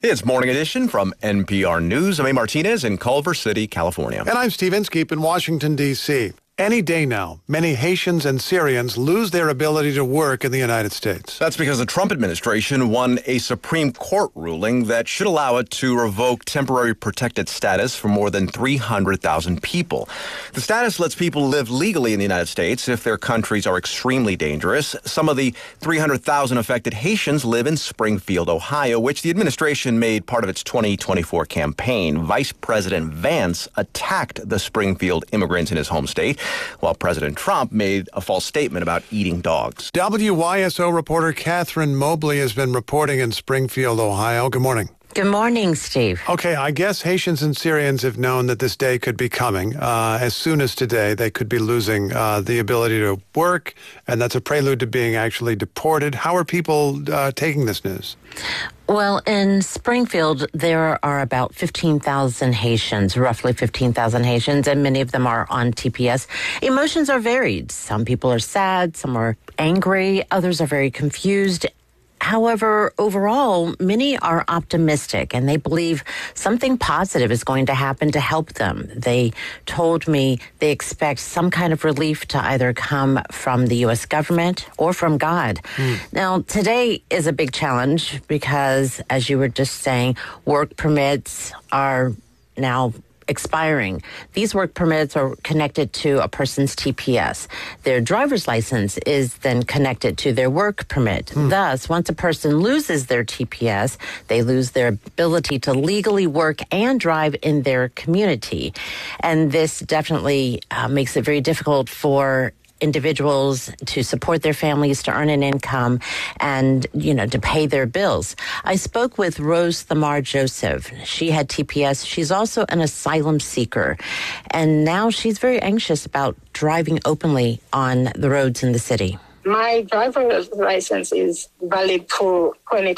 It's Morning Edition from NPR News. I'm A. Martinez in Culver City, California. And I'm Steve Inskeep in Washington, D.C. Any day now, many Haitians and Syrians lose their ability to work in the United States. That's because the Trump administration won a Supreme Court ruling that should allow it to revoke temporary protected status for more than 300,000 people. The status lets people live legally in the United States if their countries are extremely dangerous. Some of the 300,000 affected Haitians live in Springfield, Ohio, which the administration made part of its 2024 campaign. Vice President Vance attacked the Springfield immigrants in his home state, while President Trump made a false statement about eating dogs. WYSO reporter Catherine Mobley has been reporting in Springfield, Ohio. Good morning. Good morning, Steve. Okay, I guess Haitians and Syrians have known that this day could be coming. As soon as today, they could be losing the ability to work, and that's a prelude to being actually deported. How are people taking this news? Well, in Springfield, there are about 15,000 Haitians, roughly 15,000 Haitians, and many of them are on TPS. Emotions are varied. Some people are sad, some are angry, others are very confused. However, overall, many are optimistic and they believe something positive is going to happen to help them. They told me they expect some kind of relief to either come from the U.S. government or from God. Now, today is a big challenge because, as you were just saying, work permits are now expiring. These work permits are connected to a person's TPS. Their driver's license is then connected to their work permit. Thus, once a person loses their TPS, they lose their ability to legally work and drive in their community. And this definitely makes it very difficult for individuals to support their families, to earn an income, and, to pay their bills. I spoke with Rose Thamar Joseph. She had TPS. She's also an asylum seeker. And now she's very anxious about driving openly on the roads in the city. My driver's license is valid for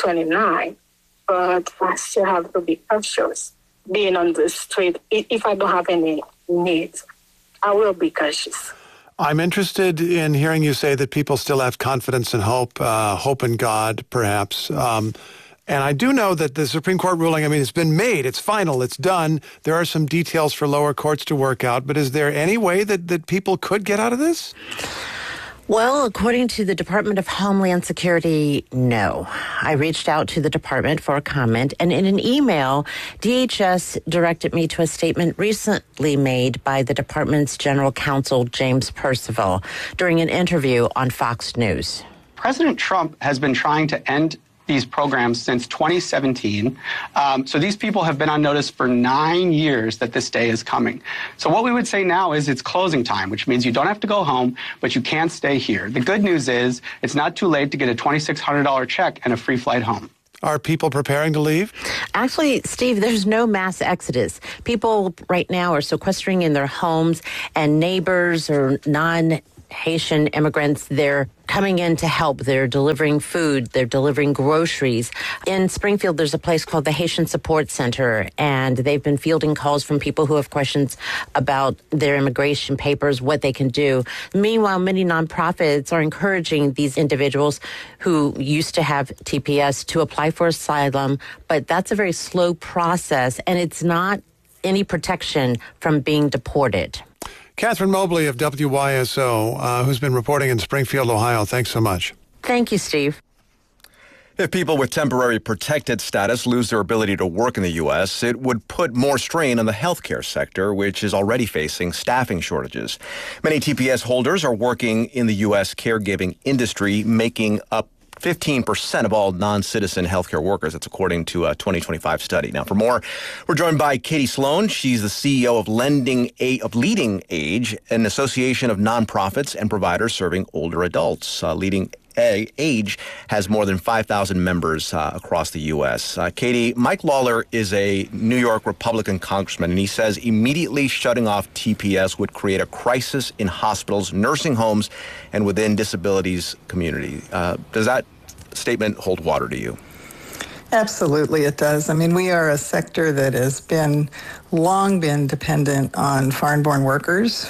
2029, but I still have to be cautious being on the street. If I don't have any needs, I will be cautious. I'm interested in hearing you say that people still have confidence and hope in God, perhaps. And I do know that the Supreme Court ruling, it's been made, it's final, it's done. There are some details for lower courts to work out, but is there any way that people could get out of this? Well, according to the Department of Homeland Security, no. I reached out to the department for a comment, and in an email, DHS directed me to a statement recently made by the department's general counsel, James Percival, during an interview on Fox News. President Trump has been trying to end these programs since 2017. So these people have been on notice for 9 years that this day is coming. So what we would say now is it's closing time, which means you don't have to go home, but you can stay here. The good news is it's not too late to get a $2,600 check and a free flight home. Are people preparing to leave? Actually, Steve, there's no mass exodus. People right now are sequestering in their homes, and neighbors or non-Haitian immigrants, they're coming in to help. They're delivering food. They're delivering groceries. In Springfield, there's a place called the Haitian Support Center, and they've been fielding calls from people who have questions about their immigration papers, what they can do. Meanwhile, many nonprofits are encouraging these individuals who used to have TPS to apply for asylum, but that's a very slow process, and it's not any protection from being deported. Catherine Mobley of WYSO, who's been reporting in Springfield, Ohio. Thanks so much. Thank you, Steve. If people with temporary protected status lose their ability to work in the U.S., it would put more strain on the healthcare sector, which is already facing staffing shortages. Many TPS holders are working in the U.S. caregiving industry, making up 15% of all non-citizen healthcare workers. That's according to a 2025 study. Now, for more, we're joined by Katie Sloan. She's the CEO of Leading Age, an association of nonprofits and providers serving older adults. Leading Age has more than 5,000 members across the U.S. Katie, Mike Lawler is a New York Republican congressman, and he says immediately shutting off TPS would create a crisis in hospitals, nursing homes, and within disabilities community. Does that statement hold water to you? Absolutely, it does. We are a sector that has long been dependent on foreign-born workers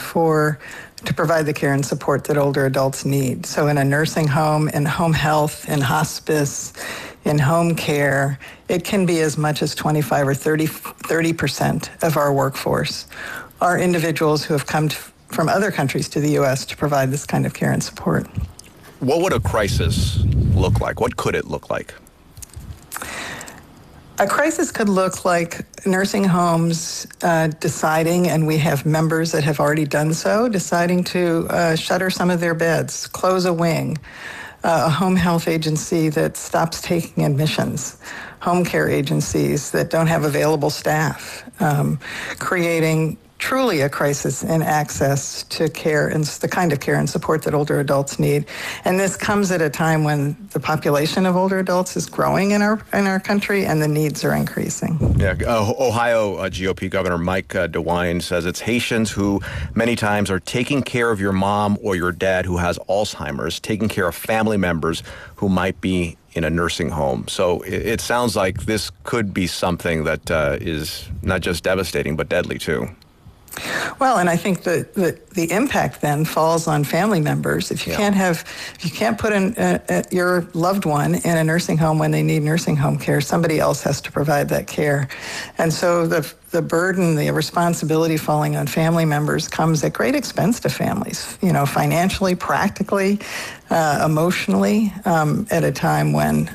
to provide the care and support that older adults need. So in a nursing home, in home health, in hospice, in home care, it can be as much as 25 or 30% of our workforce are individuals who have come from other countries to the U.S. to provide this kind of care and support. What would a crisis look like? What could it look like? A crisis could look like nursing homes deciding, and we have members that have already done so, deciding to shutter some of their beds, close a wing, a home health agency that stops taking admissions, home care agencies that don't have available staff, creating truly a crisis in access to care and the kind of care and support that older adults need. And this comes at a time when the population of older adults is growing in our country and the needs are increasing. Yeah, Ohio GOP Governor Mike DeWine says it's Haitians who many times are taking care of your mom or your dad who has Alzheimer's, taking care of family members who might be in a nursing home. So it sounds like this could be something that is not just devastating, but deadly too. Well, and I think the impact then falls on family members. If you can't put your loved one in a nursing home when they need nursing home care, somebody else has to provide that care. And so the burden, the responsibility falling on family members comes at great expense to families, financially, practically, emotionally, at a time when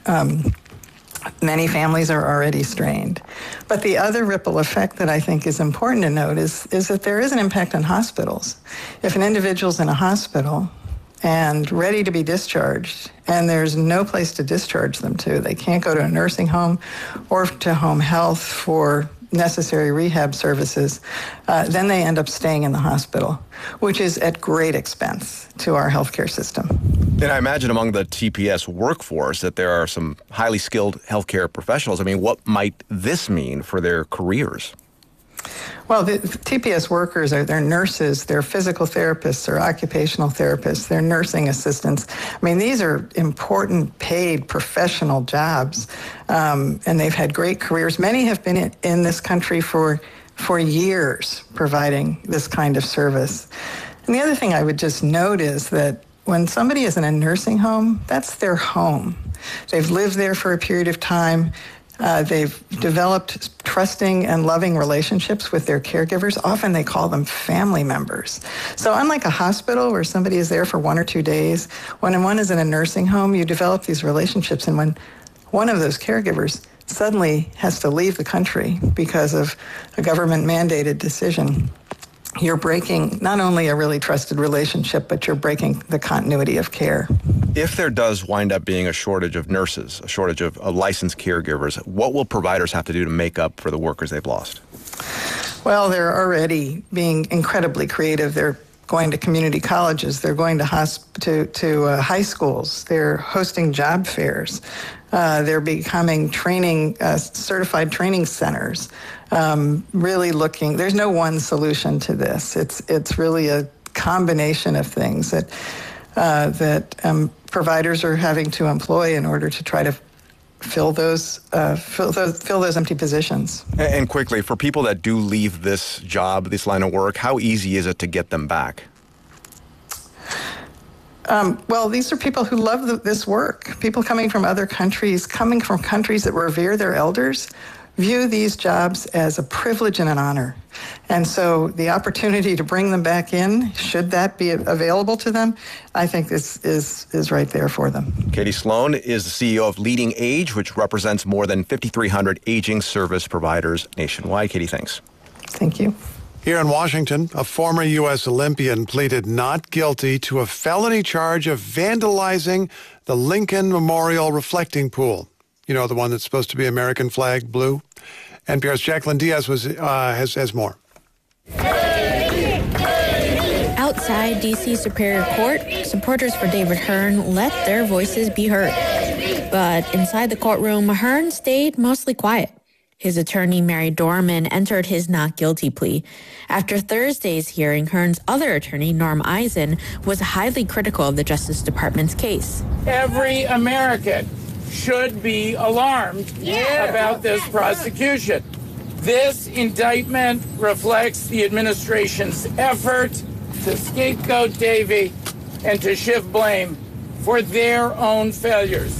many families are already strained. But the other ripple effect that I think is important to note is that there is an impact on hospitals. If an individual's in a hospital and ready to be discharged, and there's no place to discharge them to, they can't go to a nursing home or to home health for necessary rehab services, then they end up staying in the hospital, which is at great expense to our healthcare system. And I imagine among the TPS workforce that there are some highly skilled healthcare professionals. I mean, what might this mean for their careers? Well, the TPS workers they're nurses, they're physical therapists, they're occupational therapists, they're nursing assistants. I mean, these are important, paid, professional jobs, and they've had great careers. Many have been in this country for years providing this kind of service. And the other thing I would just note is that when somebody is in a nursing home, that's their home. They've lived there for a period of time. They've developed trusting and loving relationships with their caregivers. Often they call them family members. So unlike a hospital where somebody is there for 1 or 2 days, when one is in a nursing home, you develop these relationships. And when one of those caregivers suddenly has to leave the country because of a government-mandated decision, you're breaking not only a really trusted relationship, but you're breaking the continuity of care. If there does wind up being a shortage of nurses, a shortage of licensed caregivers, what will providers have to do to make up for the workers they've lost? Well, they're already being incredibly creative. They're going to community colleges. They're going to high schools. They're hosting job fairs. They're becoming certified training centers. Really looking. There's no one solution to this. It's really a combination of things that providers are having to employ in order to try to fill those empty positions. And quickly, for people that do leave this job, this line of work, how easy is it to get them back? Well, these are people who love this work. People coming from other countries, coming from countries that revere their elders, view these jobs as a privilege and an honor. And so the opportunity to bring them back in, should that be available to them, I think this is right there for them. Katie Sloan is the CEO of Leading Age, which represents more than 5,300 aging service providers nationwide. Katie, thanks. Thank you. Here in Washington, a former U.S. Olympian pleaded not guilty to a felony charge of vandalizing the Lincoln Memorial reflecting pool. You know, the one that's supposed to be American flag blue? NPR's Jacqueline Diaz has more. Outside D.C. Superior Court, supporters for David Hearn let their voices be heard. But inside the courtroom, Hearn stayed mostly quiet. His attorney, Mary Dorman, entered his not guilty plea. After Thursday's hearing, Hearn's other attorney, Norm Eisen, was highly critical of the Justice Department's case. Every American should be alarmed about this prosecution. This indictment reflects the administration's effort to scapegoat Davey and to shift blame for their own failures.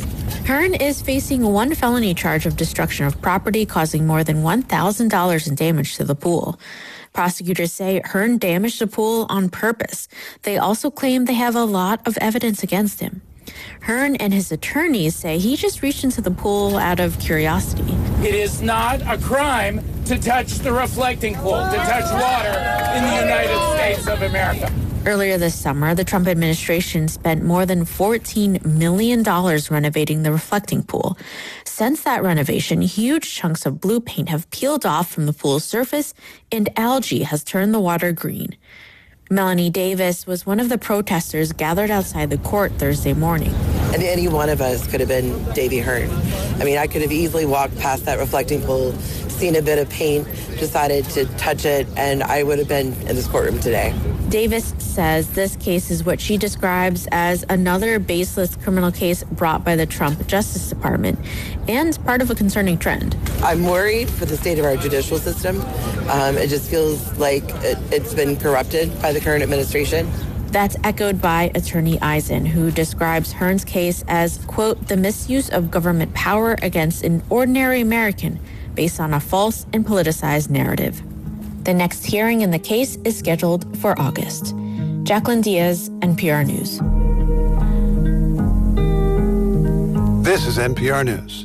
Hearn is facing one felony charge of destruction of property causing more than $1,000 in damage to the pool. Prosecutors say Hearn damaged the pool on purpose. They also claim they have a lot of evidence against him. Hearn and his attorneys say he just reached into the pool out of curiosity. It is not a crime to touch the reflecting pool, to touch water in the United States of America. Earlier this summer, the Trump administration spent more than $14 million renovating the reflecting pool. Since that renovation, huge chunks of blue paint have peeled off from the pool's surface, and algae has turned the water green. Melanie Davis was one of the protesters gathered outside the court Thursday morning. And any one of us could have been Davy Hearn. I mean, I could have easily walked past that reflecting pool, seen a bit of paint, decided to touch it, and I would have been in this courtroom today. Davis says this case is what she describes as another baseless criminal case brought by the Trump Justice Department and part of a concerning trend. I'm worried for the state of our judicial system. It just feels like it's been corrupted by the current administration. That's echoed by Attorney Eisen, who describes Hearn's case as, quote, the misuse of government power against an ordinary American based on a false and politicized narrative. The next hearing in the case is scheduled for August. Jacqueline Diaz, NPR News. This is NPR News.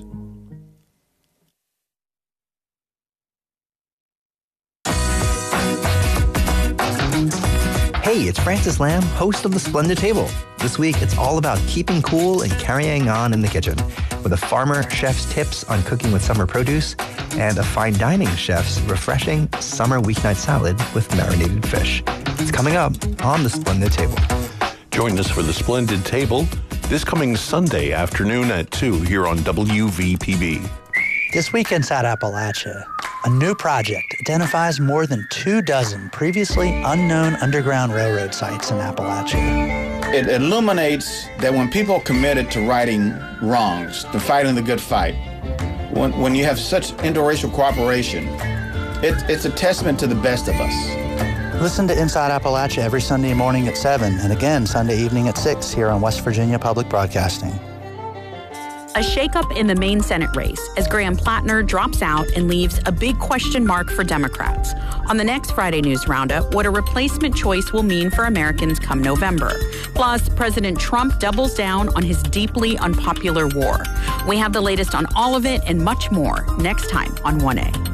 Hey, it's Francis Lamb, host of The Splendid Table. This week, it's all about keeping cool and carrying on in the kitchen, with a farmer chef's tips on cooking with summer produce and a fine dining chef's refreshing summer weeknight salad with marinated fish. It's coming up on The Splendid Table. Join us for The Splendid Table this coming Sunday afternoon at 2 here on WVPB. This week inside Appalachia, a new project identifies more than 24 previously unknown Underground Railroad sites in Appalachia. It illuminates that when people are committed to righting wrongs, to fighting the good fight, when you have such interracial cooperation, it's a testament to the best of us. Listen to Inside Appalachia every Sunday morning at 7 and again Sunday evening at 6 here on West Virginia Public Broadcasting. A shakeup in the Maine Senate race as Graham Plattner drops out and leaves a big question mark for Democrats. On the next Friday News Roundup, what a replacement choice will mean for Americans come November. Plus, President Trump doubles down on his deeply unpopular war. We have the latest on all of it and much more next time on 1A.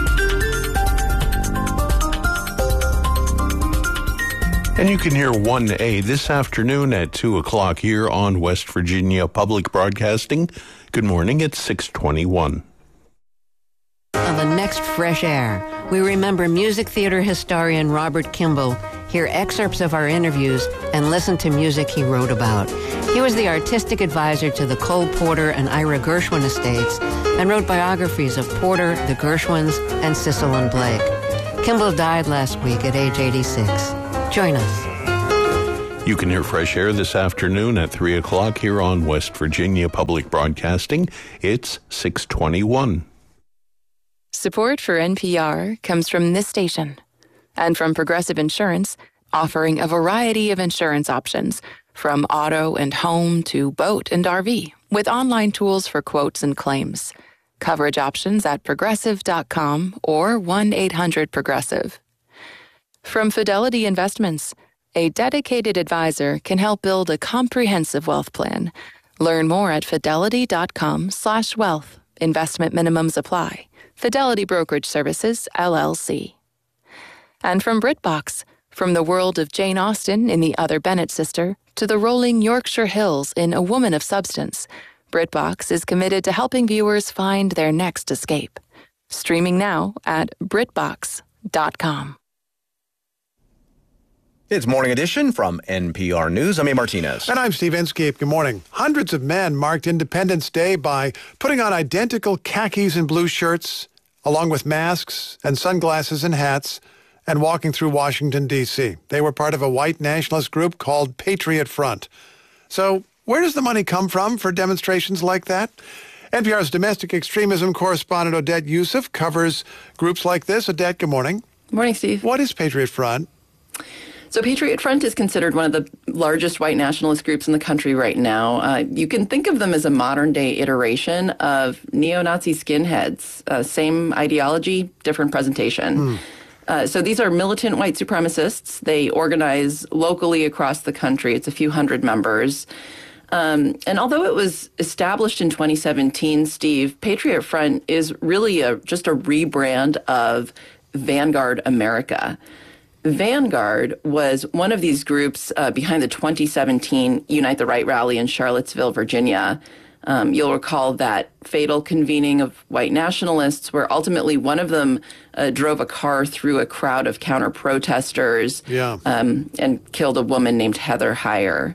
And you can hear 1A this afternoon at 2 o'clock here on West Virginia Public Broadcasting. Good morning, it's 6:21. On the next Fresh Air, we remember music theater historian Robert Kimball, hear excerpts of our interviews, and listen to music he wrote about. He was the artistic advisor to the Cole Porter and Ira Gershwin estates and wrote biographies of Porter, the Gershwins, and Cecil and Blake. Kimball died last week at age 86. Join us. You can hear Fresh Air this afternoon at 3 o'clock here on West Virginia Public Broadcasting. It's 6:21. Support for NPR comes from this station and from Progressive Insurance, offering a variety of insurance options, from auto and home to boat and RV, with online tools for quotes and claims. Coverage options at progressive.com or 1-800-PROGRESSIVE. From Fidelity Investments, a dedicated advisor can help build a comprehensive wealth plan. Learn more at fidelity.com/wealth. Investment minimums apply. Fidelity Brokerage Services, LLC. And from BritBox, from the world of Jane Austen in The Other Bennet Sister to the rolling Yorkshire Hills in A Woman of Substance, BritBox is committed to helping viewers find their next escape. Streaming now at BritBox.com. It's Morning Edition from NPR News. I'm A. Martinez. And I'm Steve Inskeep. Good morning. Hundreds of men marked Independence Day by putting on identical khakis and blue shirts, along with masks and sunglasses and hats, and walking through Washington, D.C. They were part of a white nationalist group called Patriot Front. So where does the money come from for demonstrations like that? NPR's domestic extremism correspondent Odette Youssef covers groups like this. Odette, good morning. Good morning, Steve. What is Patriot Front? So Patriot Front is considered one of the largest white nationalist groups in the country right now. You can think of them as a modern-day iteration of neo-Nazi skinheads. Same ideology, different presentation. So these are militant white supremacists. They organize locally across the country. It's a few hundred members. And although it was established in 2017, Steve, Patriot Front is really just a rebrand of Vanguard America. Vanguard was one of these groups behind the 2017 Unite the Right rally in Charlottesville, Virginia. You'll recall that fatal convening of white nationalists where ultimately one of them drove a car through a crowd of counter-protesters and killed a woman named Heather Heyer.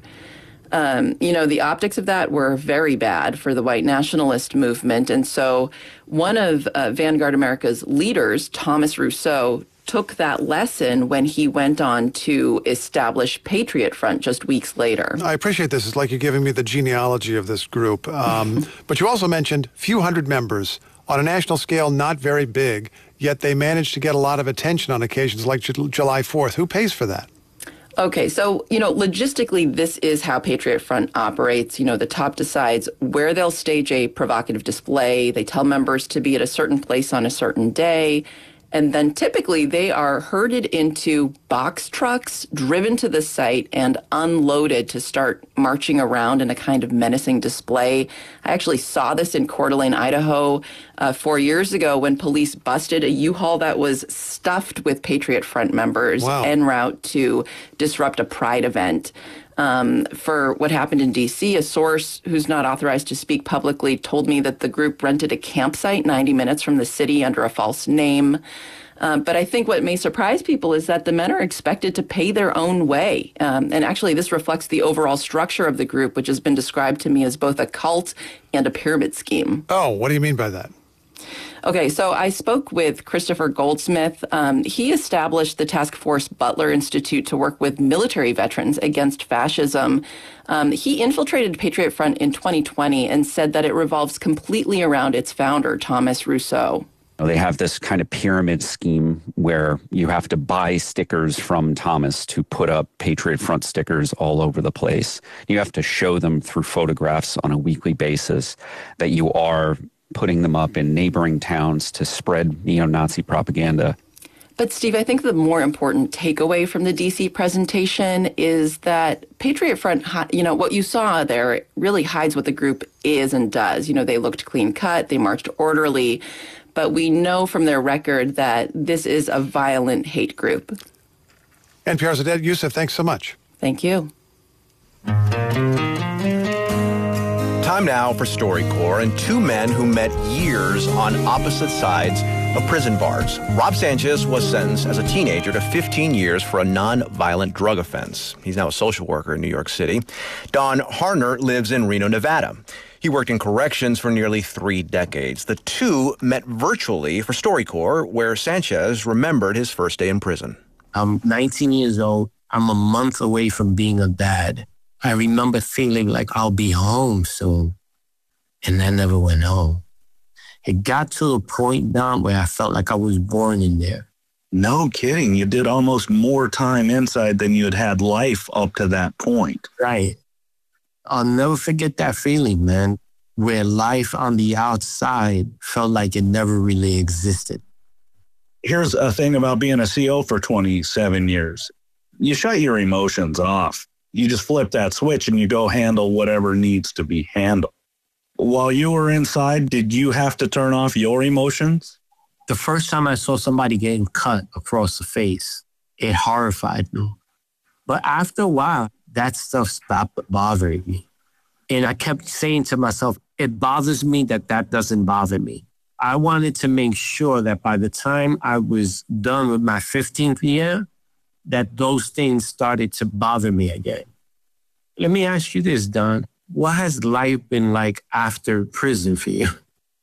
The optics of that were very bad for the white nationalist movement. And so one of Vanguard America's leaders, Thomas Rousseau, took that lesson when he went on to establish Patriot Front just weeks later. I appreciate this. It's like you're giving me the genealogy of this group. But you also mentioned few hundred members. On a national scale, not very big, yet they managed to get a lot of attention on occasions like July 4th. Who pays for that? Okay, so, logistically, this is how Patriot Front operates. The top decides where they'll stage a provocative display. They tell members to be at a certain place on a certain day. And then typically they are herded into box trucks, driven to the site, and unloaded to start marching around in a kind of menacing display. I actually saw this in Coeur d'Alene, Idaho, 4 years ago when police busted a U-Haul that was stuffed with Patriot Front members en route to disrupt a Pride event. For what happened in D.C., a source who's not authorized to speak publicly told me that the group rented a campsite 90 minutes from the city under a false name. But I think what may surprise people is that the men are expected to pay their own way. And actually, this reflects the overall structure of the group, which has been described to me as both a cult and a pyramid scheme. Oh, what do you mean by that? Okay, so I spoke with Christopher Goldsmith. He established the Task Force Butler Institute to work with military veterans against fascism. He infiltrated Patriot Front in 2020 and said that it revolves completely around its founder, Thomas Rousseau. They have this kind of pyramid scheme where you have to buy stickers from Thomas to put up Patriot Front stickers all over the place. You have to show them through photographs on a weekly basis that you are putting them up in neighboring towns to spread neo-Nazi propaganda. But Steve, I think the more important takeaway from the D.C. presentation is that Patriot Front, what you saw there really hides what the group is and does. They looked clean cut, they marched orderly, but we know from their record that this is a violent hate group. NPR's Aded Youssef, thanks so much. Thank you. Time now for StoryCorps and two men who met years on opposite sides of prison bars. Rob Sanchez was sentenced as a teenager to 15 years for a non-violent drug offense. He's now a social worker in New York City. Don Harner lives in Reno, Nevada. He worked in corrections for nearly 3 decades. The two met virtually for StoryCorps, where Sanchez remembered his first day in prison. I'm 19 years old. I'm a month away from being a dad. I remember feeling like I'll be home soon. And I never went home. It got to a point down where I felt like I was born in there. No kidding. You did almost more time inside than you had had life up to that point. Right. I'll never forget that feeling, man, where life on the outside felt like it never really existed. Here's a thing about being a CO for 27 years. You shut your emotions off. You just flip that switch and you go handle whatever needs to be handled. While you were inside, did you have to turn off your emotions? The first time I saw somebody getting cut across the face, it horrified me. But after a while, that stuff stopped bothering me. And I kept saying to myself, it bothers me that doesn't bother me. I wanted to make sure that by the time I was done with my 15th year, that those things started to bother me again. Let me ask you this, Don. What has life been like after prison for you?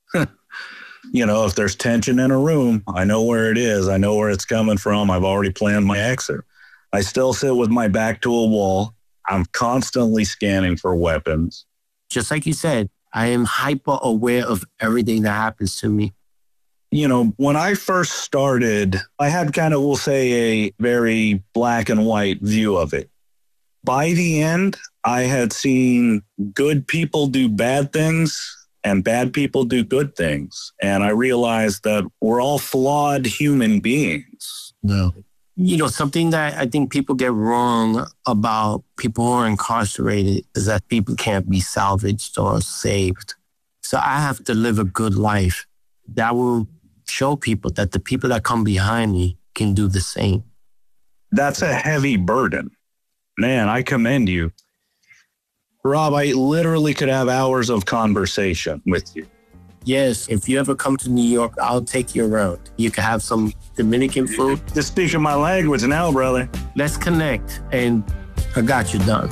If there's tension in a room, I know where it is. I know where it's coming from. I've already planned my exit. I still sit with my back to a wall. I'm constantly scanning for weapons. Just like you said, I am hyper aware of everything that happens to me. When I first started, I had kind of, we'll say, a very black and white view of it. By the end, I had seen good people do bad things and bad people do good things. And I realized that we're all flawed human beings. No. Something that I think people get wrong about people who are incarcerated is that people can't be salvaged or saved. So I have to live a good life that will show people that the people that come behind me can do the same. That's a heavy burden. Man, I commend you. Rob, I literally could have hours of conversation with you. Yes, if you ever come to New York, I'll take you around. You can have some Dominican food. Just speaking my language now, brother. Let's connect, and I got you done.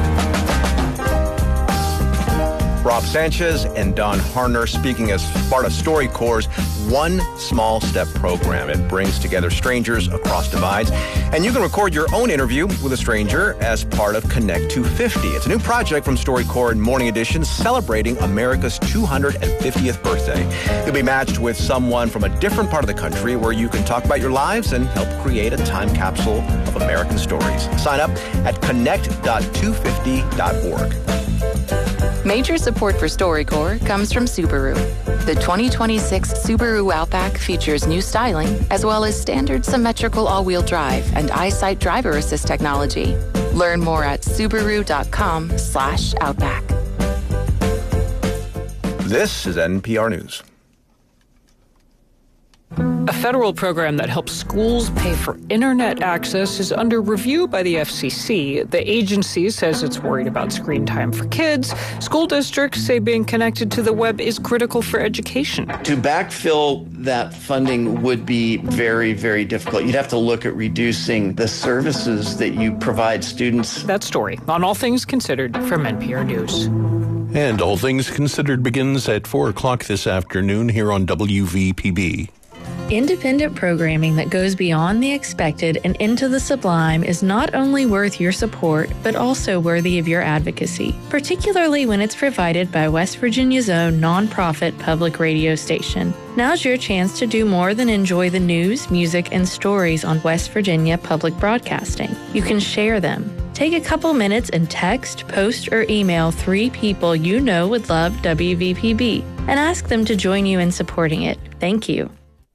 Rob Sanchez and Don Harner speaking as part of StoryCorps' One Small Step program. It brings together strangers across divides, and you can record your own interview with a stranger as part of Connect 250. It's a new project from StoryCorps and Morning Edition celebrating America's 250th birthday. You'll be matched with someone from a different part of the country where you can talk about your lives and help create a time capsule of American stories. Sign up at connect.250.org. Major support for StoryCorps comes from Subaru. The 2026 Subaru Outback features new styling, as well as standard symmetrical all-wheel drive and EyeSight driver assist technology. Learn more at Subaru.com/Outback. This is NPR News. A federal program that helps schools pay for internet access is under review by the FCC. The agency says it's worried about screen time for kids. School districts say being connected to the web is critical for education. To backfill that funding would be very, very difficult. You'd have to look at reducing the services that you provide students. That story on All Things Considered from NPR News. And All Things Considered begins at 4 o'clock this afternoon here on WVPB. Independent programming that goes beyond the expected and into the sublime is not only worth your support, but also worthy of your advocacy, particularly when it's provided by West Virginia's own nonprofit public radio station. Now's your chance to do more than enjoy the news, music, and stories on West Virginia Public Broadcasting. You can share them. Take a couple minutes and text, post, or email 3 people you know would love WVPB and ask them to join you in supporting it. Thank you.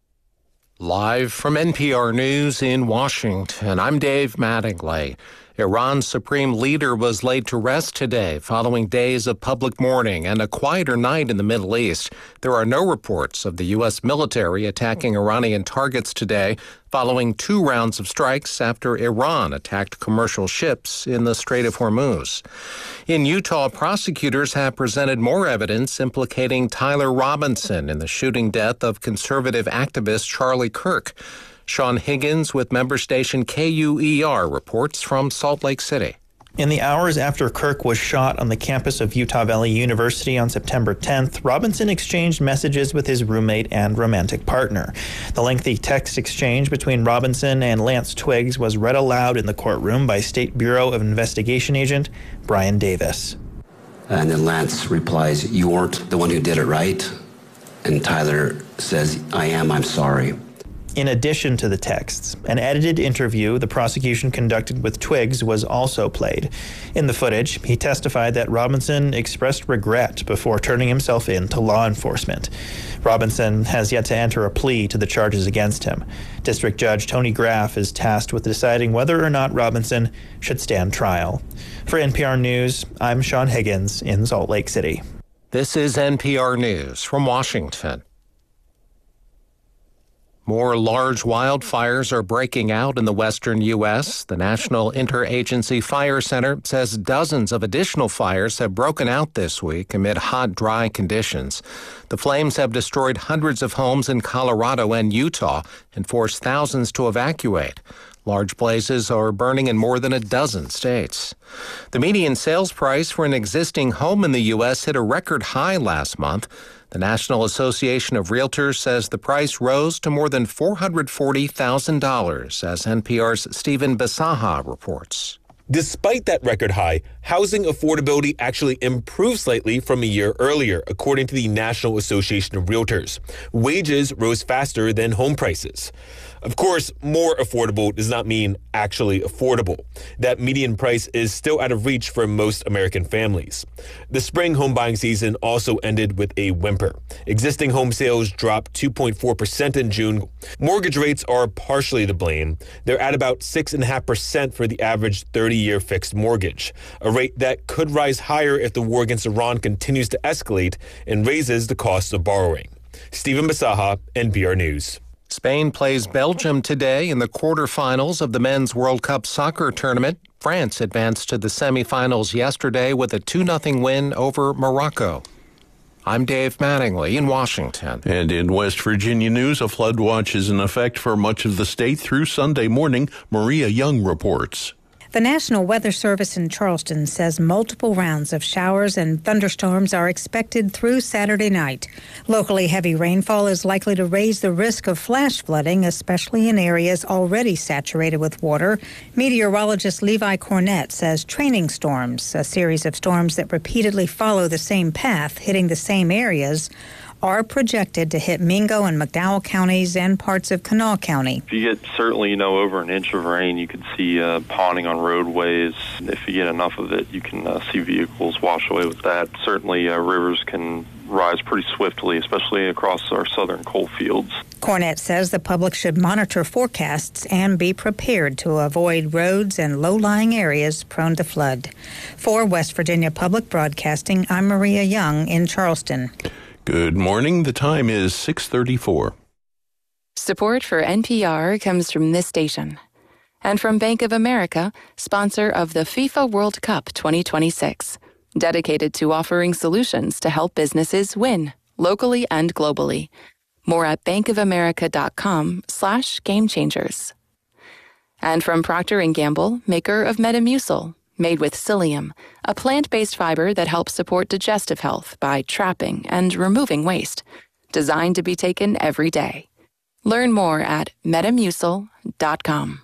Live from NPR News in Washington, I'm Dave Mattingly. Iran's supreme leader was laid to rest today following days of public mourning and a quieter night in the Middle East. There are no reports of the U.S. military attacking Iranian targets today following 2 rounds of strikes after Iran attacked commercial ships in the Strait of Hormuz. In Utah, prosecutors have presented more evidence implicating Tyler Robinson in the shooting death of conservative activist Charlie Kirk. Sean Higgins with member station KUER reports from Salt Lake City. In the hours after Kirk was shot on the campus of Utah Valley University on September 10th, Robinson exchanged messages with his roommate and romantic partner. The lengthy text exchange between Robinson and Lance Twiggs was read aloud in the courtroom by State Bureau of Investigation agent Brian Davis. And then Lance replies, "You weren't the one who did it, right?" And Tyler says, "I am, I'm sorry." In addition to the texts, an edited interview the prosecution conducted with Twiggs was also played. In the footage, he testified that Robinson expressed regret before turning himself in to law enforcement. Robinson has yet to enter a plea to the charges against him. District Judge Tony Graff is tasked with deciding whether or not Robinson should stand trial. For NPR News, I'm Sean Higgins in Salt Lake City. This is NPR News from Washington. More large wildfires are breaking out in the western U.S. The National Interagency Fire Center says dozens of additional fires have broken out this week amid hot, dry conditions. The flames have destroyed hundreds of homes in Colorado and Utah and forced thousands to evacuate. Large blazes are burning in more than a dozen states. The median sales price for an existing home in the U.S. hit a record high last month. The National Association of Realtors says the price rose to more than $440,000, as NPR's Stephen Bisaha reports. Despite that record high, housing affordability actually improved slightly from a year earlier, according to the National Association of Realtors. Wages rose faster than home prices. Of course, more affordable does not mean actually affordable. That median price is still out of reach for most American families. The spring home buying season also ended with a whimper. Existing home sales dropped 2.4% in June. Mortgage rates are partially to blame. They're at about 6.5% for the average 30-year fixed mortgage, a rate that could rise higher if the war against Iran continues to escalate and raises the cost of borrowing. Stephen Basaha, NPR News. Spain plays Belgium today in the quarterfinals of the Men's World Cup soccer tournament. France advanced to the semifinals yesterday with a 2-0 win over Morocco. I'm Dave Mattingly in Washington. And in West Virginia news, a flood watch is in effect for much of the state through Sunday morning. Maria Young reports. The National Weather Service in Charleston says multiple rounds of showers and thunderstorms are expected through Saturday night. Locally, heavy rainfall is likely to raise the risk of flash flooding, especially in areas already saturated with water. Meteorologist Levi Cornett says training storms, a series of storms that repeatedly follow the same path, hitting the same areas, are projected to hit Mingo and McDowell counties and parts of Kanawha County. If you get certainly, over an inch of rain, you could see ponding on roadways. If you get enough of it, you can see vehicles wash away with that. Certainly, rivers can rise pretty swiftly, especially across our southern coal fields. Cornett says the public should monitor forecasts and be prepared to avoid roads and low-lying areas prone to flood. For West Virginia Public Broadcasting, I'm Maria Young in Charleston. Good morning. The time is 6:34. Support for NPR comes from this station and from Bank of America, sponsor of the FIFA World Cup 2026, dedicated to offering solutions to help businesses win locally and globally. More at bankofamerica.com/gamechangers. And from Procter & Gamble, maker of Metamucil, made with psyllium, a plant-based fiber that helps support digestive health by trapping and removing waste, designed to be taken every day. Learn more at metamucil.com.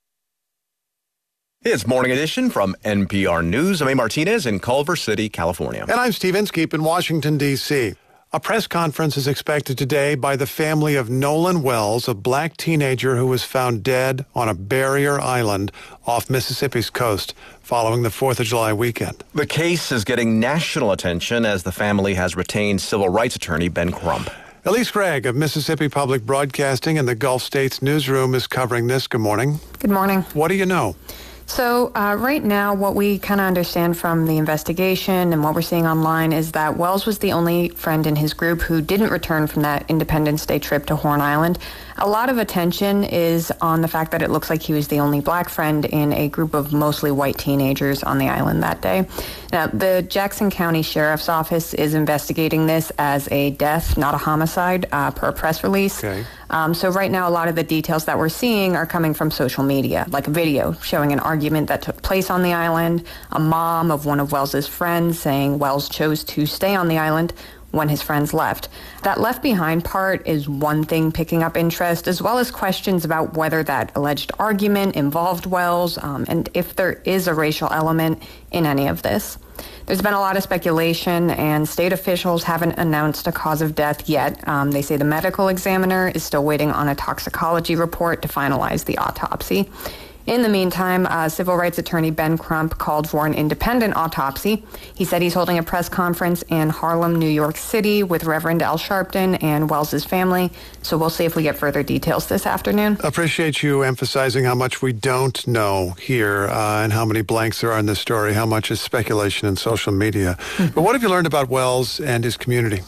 It's Morning Edition from NPR News. I'm A. Martinez in Culver City, California. And I'm Steve Inskeep in Washington, D.C. A press conference is expected today by the family of Nolan Wells, a black teenager who was found dead on a barrier island off Mississippi's coast following the 4th of July weekend. The case is getting national attention as the family has retained civil rights attorney Ben Crump. Elise Gregg of Mississippi Public Broadcasting and the Gulf States newsroom is covering this. Good morning. Good morning. What do you know? So right now, what we kind of understand from the investigation and what we're seeing online is that Wells was the only friend in his group who didn't return from that Independence Day trip to Horn Island. A lot of attention is on the fact that it looks like he was the only black friend in a group of mostly white teenagers on the island that day. Now, the Jackson County Sheriff's Office is investigating this as a death, not a homicide, per a press release. Okay. So right now, a lot of the details that we're seeing are coming from social media, like a video showing an argument that took place on the island, a mom of one of Wells's friends saying Wells chose to stay on the island when his friends left. That left behind part is one thing picking up interest, as well as questions about whether that alleged argument involved Wells and if there is a racial element in any of this. There's been a lot of speculation, and state officials haven't announced a cause of death yet. They say the medical examiner is still waiting on a toxicology report to finalize the autopsy. In the meantime, civil rights attorney Ben Crump called for an independent autopsy. He said he's holding a press conference in Harlem, New York City with Reverend Al Sharpton and Wells's family. So we'll see if we get further details this afternoon. Appreciate you emphasizing how much we don't know here and how many blanks there are in this story, how much is speculation in social media. But what have you learned about Wells and his community?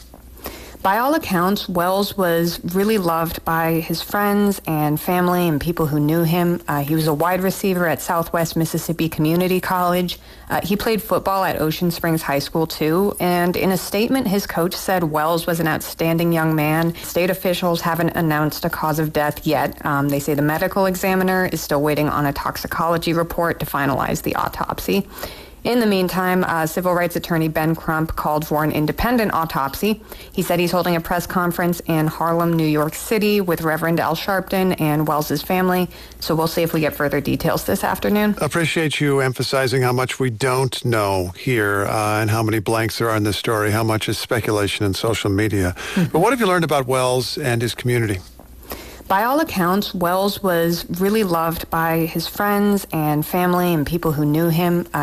By all accounts, Wells was really loved by his friends and family and people who knew him. He was a wide receiver at Southwest Mississippi Community College. He played football at Ocean Springs High School, too. And in a statement, his coach said Wells was an outstanding young man. State officials haven't announced a cause of death yet. They say the medical examiner is still waiting on a toxicology report to finalize the autopsy. In the meantime, civil rights attorney Ben Crump called for an independent autopsy. He said he's holding a press conference in Harlem, New York City with Reverend Al Sharpton and Wells's family. So we'll see if we get further details this afternoon. Appreciate you emphasizing how much we don't know here and how many blanks there are in this story, how much is speculation and social media. But what have you learned about Wells and his community? By all accounts, Wells was really loved by his friends and family and people who knew him.